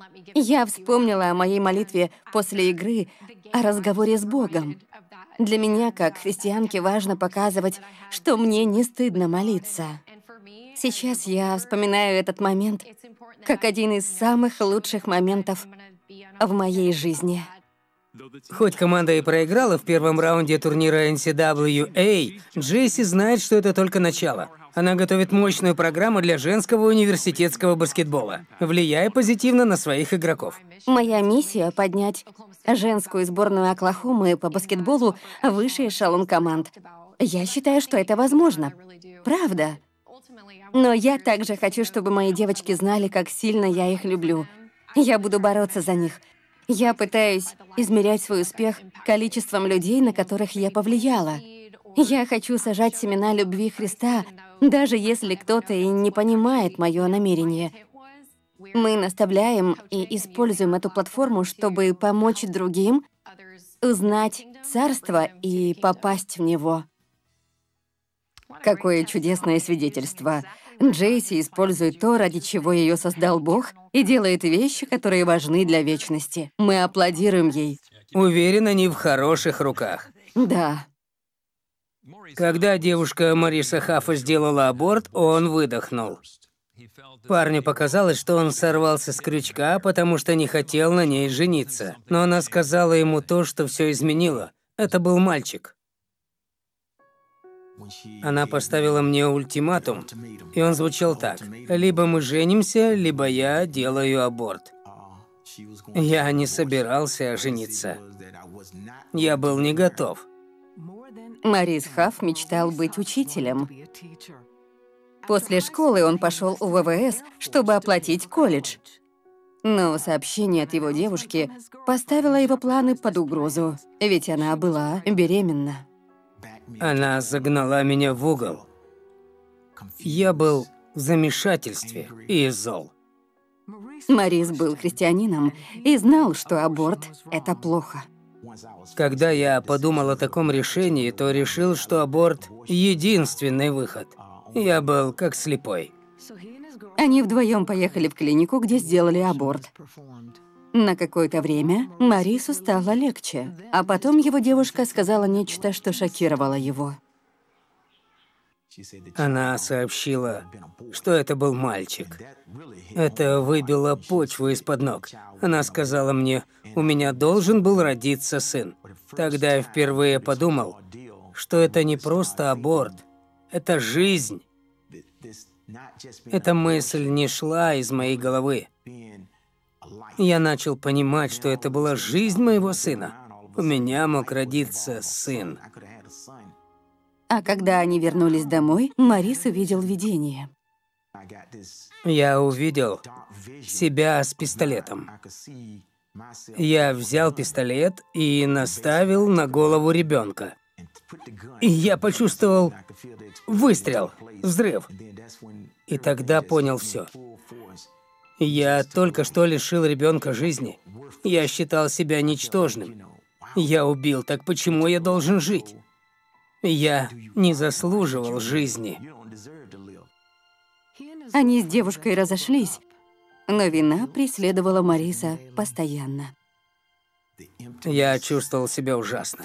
Я вспомнила о моей молитве после игры, о разговоре с Богом. Для меня, как христианке, важно показывать, что мне не стыдно молиться. Сейчас я вспоминаю этот момент как один из самых лучших моментов в моей жизни. Хоть команда и проиграла в первом раунде турнира NCAA, Джесси знает, что это только начало. Она готовит мощную программу для женского университетского баскетбола, влияя позитивно на своих игроков. Моя миссия — поднять женскую сборную Оклахомы по баскетболу выше эшелон команд. Я считаю, что это возможно. Правда. Но я также хочу, чтобы мои девочки знали, как сильно я их люблю. Я буду бороться за них. Я пытаюсь измерять свой успех количеством людей, на которых я повлияла. Я хочу сажать семена любви Христа, даже если кто-то и не понимает моё намерение. Мы наставляем и используем эту платформу, чтобы помочь другим узнать Царство и попасть в него. Какое чудесное свидетельство. Джесси использует то, ради чего ее создал Бог, и делает вещи, которые важны для вечности. Мы аплодируем ей. Уверен, они в хороших руках. Да. Когда девушка Мариса Хаффа сделала аборт, он выдохнул. Парню показалось, что он сорвался с крючка, потому что не хотел на ней жениться. Но она сказала ему то, что все изменило. Это был мальчик. Она поставила мне ультиматум, и он звучал так: либо мы женимся, либо я делаю аборт. Я не собирался жениться. Я был не готов. Марис Хафф мечтал быть учителем. После школы он пошел в ВВС, чтобы оплатить колледж. Но сообщение от его девушки поставило его планы под угрозу, ведь она была беременна. Она загнала меня в угол. Я был в замешательстве и зол. Марис был христианином и знал, что аборт — это плохо. Когда я подумал о таком решении, то решил, что аборт — единственный выход. Я был как слепой. Они вдвоем поехали в клинику, где сделали аборт. На какое-то время Марису стало легче, а потом его девушка сказала нечто, что шокировало его. Она сообщила, что это был мальчик. Это выбило почву из-под ног. Она сказала мне, у меня должен был родиться сын. Тогда я впервые подумал, что это не просто аборт, это жизнь. Эта мысль не шла из моей головы. Я начал понимать, что это была жизнь моего сына. У меня мог родиться сын. А когда они вернулись домой, Марис увидел видение. Я увидел себя с пистолетом. Я взял пистолет и наставил на голову ребенка. И я почувствовал выстрел, взрыв. И тогда понял все. Я только что лишил ребенка жизни. Я считал себя ничтожным. Я убил, так почему я должен жить? Я не заслуживал жизни. Они с девушкой разошлись, но вина преследовала Мариса постоянно. Я чувствовал себя ужасно.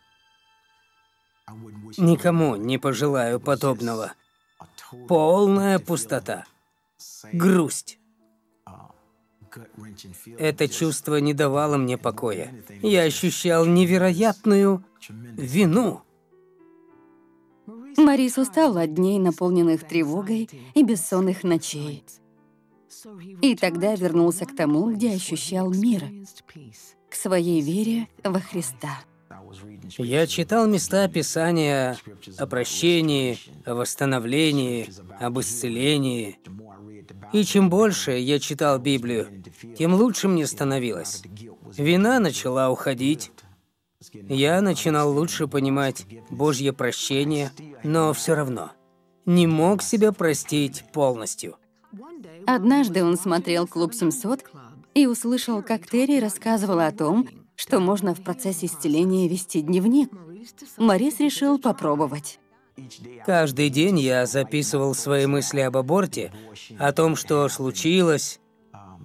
Никому не пожелаю подобного. Полная пустота. Грусть. Это чувство не давало мне покоя. Я ощущал невероятную вину. Марис устал от дней, наполненных тревогой и бессонных ночей. И тогда вернулся к тому, где ощущал мир, к своей вере во Христа. Я читал места Писания о прощении, о восстановлении, об исцелении. И чем больше я читал Библию, тем лучше мне становилось. Вина начала уходить. Я начинал лучше понимать Божье прощение, но все равно не мог себя простить полностью. Однажды он смотрел «Клуб 700» и услышал, как Терри рассказывала о том, что можно в процессе исцеления вести дневник. Марис решил попробовать. Каждый день я записывал свои мысли об аборте, о том, что случилось,